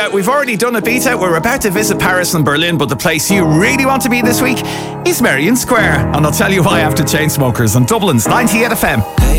we've already done Ibiza. We're about to visit Paris and Berlin, but the place you really want to be this week is Merrion Square. And I'll tell you why after Chainsmokers on Dublin's 98 FM.